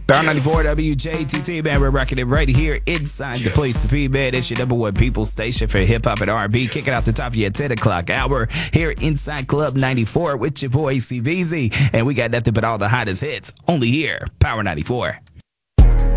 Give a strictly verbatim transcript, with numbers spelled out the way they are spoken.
Power ninety-four W J T T, man. We're rocking it right here inside the place to be, man. It's your number one people station for hip hop and R and B. Kicking out the top of your ten o'clock hour here inside Club ninety-four with your boy C V Z. And we got nothing but all the hottest hits only here, Power ninety-four.